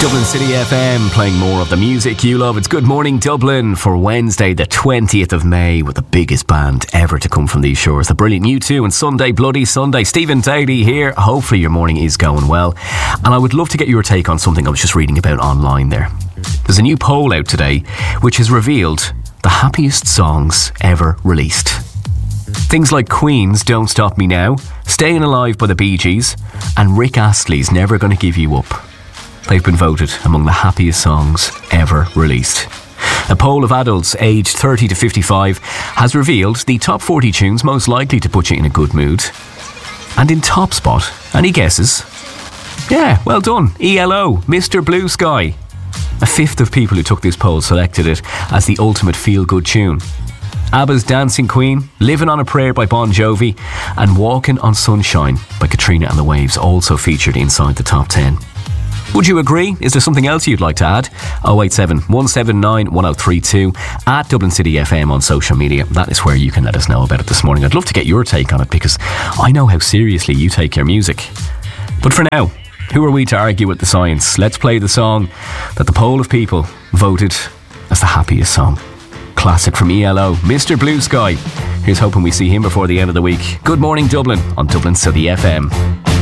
Dublin City FM, playing more of the music you love. It's Good Morning Dublin for Wednesday the 20th of May with the biggest band ever to come from these shores. The brilliant U2 and Sunday Bloody Sunday. Stephen Daly here. Hopefully your morning is going well. And I would love to get your take on something I was just reading about online there. There's a new poll out today which has revealed the happiest songs ever released. Things like Queen's Don't Stop Me Now, Staying Alive by the Bee Gees, and Rick Astley's Never Gonna Give You Up. They've been voted among the happiest songs ever released. A poll of adults aged 30 to 55 has revealed the top 40 tunes most likely to put you in a good mood. And in top spot, any guesses? Yeah, well done. ELO, Mr. Blue Sky. A fifth of people who took this poll selected it as the ultimate feel-good tune. ABBA's Dancing Queen, Living on a Prayer by Bon Jovi, and Walking on Sunshine by Katrina and the Waves also featured inside the top 10. Would you agree? Is there something else you'd like to add? 087 179 1032 at Dublin City FM on social media. That is where you can let us know about it this morning. I'd love to get your take on it because I know how seriously you take your music. But for now, who are we to argue with the science? Let's play the song that the poll of people voted as the happiest song. Classic from ELO, Mr. Blue Sky. Here's hoping we see him before the end of the week. Good Morning Dublin on Dublin City FM.